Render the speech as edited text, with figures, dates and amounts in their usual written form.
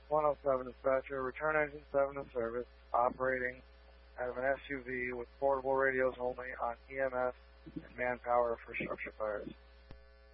107 dispatcher, return engine 7 to service, operating out of an SUV with portable radios only on EMS and manpower for structure fires.